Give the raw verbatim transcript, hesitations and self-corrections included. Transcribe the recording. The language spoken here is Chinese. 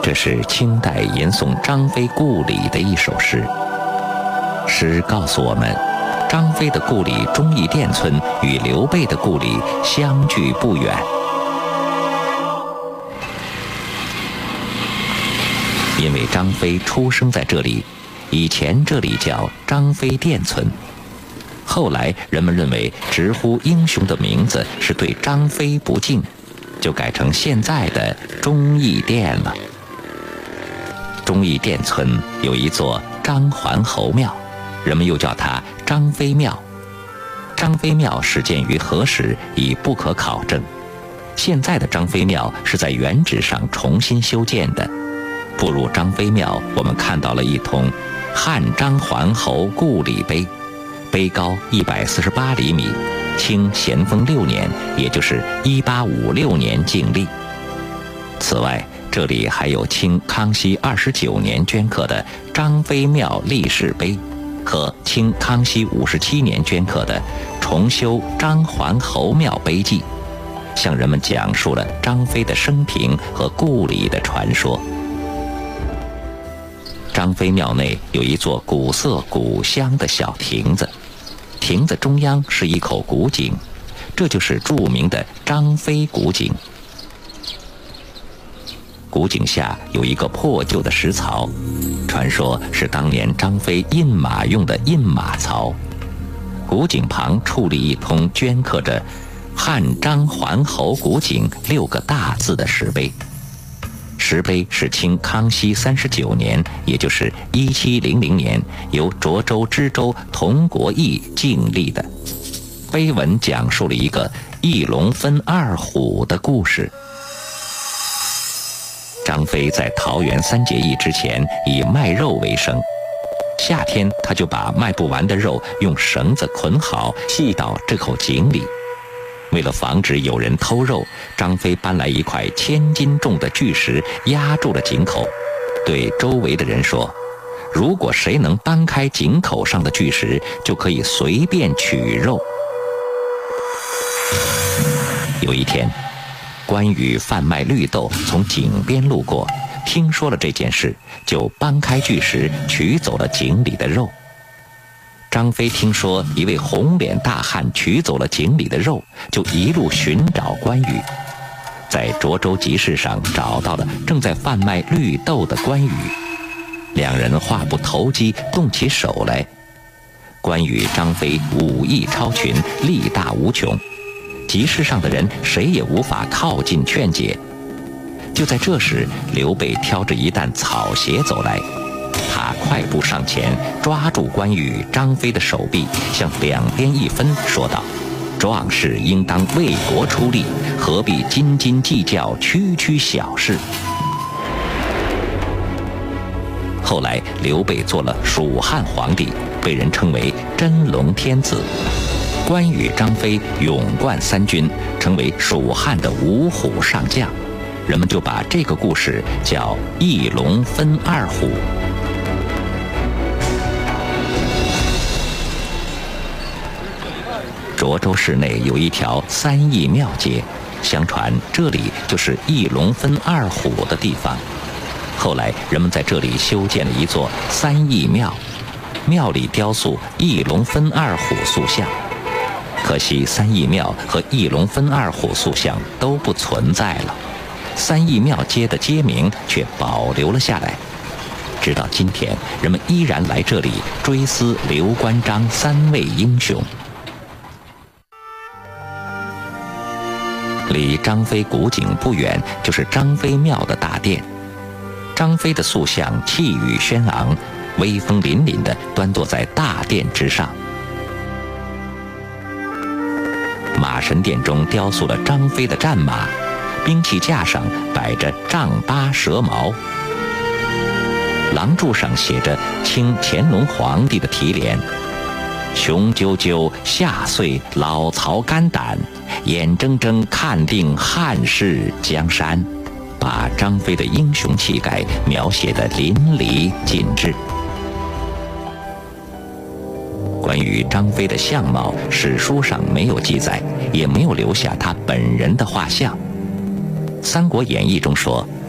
这是清代吟诵张飞故里的一首诗。诗告诉我们，张飞的故里忠义店村与刘备的故里相距不远。因为张飞出生在这里，以前这里叫张飞店村。后来人们认为直呼英雄的名字是对张飞不敬，就改成现在的忠义店了。忠义店村有一座张桓侯庙，人们又叫它张飞庙。张飞庙始建于何时已不可考证，现在的张飞庙是在原址上重新修建的。步入张飞庙，我们看到了一通汉张桓侯故里碑，碑高一百四十八厘米，清咸丰六年，也就是一八五六年净立。此外，这里还有清康熙二十九年镌刻的张飞庙立誓碑和清康熙五十七年镌刻的重修张桓侯庙碑记，向人们讲述了张飞的生平和故里的传说。张飞庙内有一座古色古香的小亭子，亭子中央是一口古井，这就是著名的张飞古井。古井下有一个破旧的石槽，传说是当年张飞印马用的印马槽。古井旁矗立一通镌刻着汉张桓侯古井六个大字的石碑。石碑是清康熙三十九年，也就是一七零零年，由涿州知州童国义敬立的。碑文讲述了一个一龙分二虎的故事。张飞在桃园三结义之前以卖肉为生，夏天他就把卖不完的肉用绳子捆好，系到这口井里。为了防止有人偷肉，张飞搬来一块千斤重的巨石压住了井口，对周围的人说，如果谁能搬开井口上的巨石，就可以随便取肉。有一天，关羽贩卖绿豆从井边路过，听说了这件事，就搬开巨石取走了井里的肉。张飞听说一位红脸大汉取走了井里的肉，就一路寻找关羽，在涿州集市上找到了正在贩卖绿豆的关羽。两人话不投机，动起手来。关羽、张飞武艺超群，力大无穷，集市上的人谁也无法靠近劝解。就在这时，刘备挑着一担草鞋走来，他快步上前，抓住关羽、张飞的手臂，向两边一分，说道：“壮士应当为国出力，何必斤斤计较区区小事？”后来，刘备做了蜀汉皇帝，被人称为真龙天子。关羽、张飞勇冠三军，成为蜀汉的五虎上将，人们就把这个故事叫“一龙分二虎”。涿州市内有一条三义庙街，相传这里就是一龙分二虎的地方。后来人们在这里修建了一座三义庙，庙里雕塑一龙分二虎塑像。可惜三义庙和一龙分二虎塑像都不存在了，三义庙街的街名却保留了下来。直到今天，人们依然来这里追思刘关张三位英雄。离张飞古井不远，就是张飞庙的大殿。张飞的塑像气宇轩昂，威风凛凛地端坐在大殿之上。马神殿中雕塑了张飞的战马，兵器架上摆着丈八蛇矛，廊柱上写着清乾隆皇帝的题联：“雄赳赳下遂老曹肝胆，眼睁睁看定汉室江山。”把张飞的英雄气概描写得淋漓尽致。关于张飞的相貌，史书上没有记载，也没有留下他本人的画像。《三国演义》中说，